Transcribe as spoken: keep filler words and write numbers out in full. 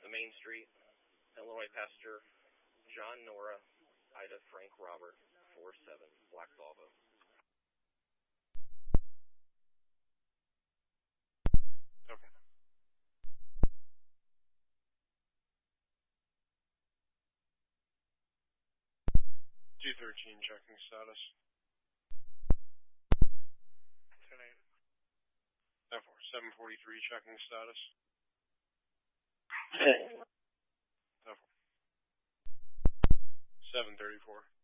the Main Street, Illinois passenger John Nora, Ida Frank Robert, four seven, Black Volvo. Okay. two thirteen checking status. ten eight. ten four. seven forty-three checking status. ten. ten four. seven thirty-four.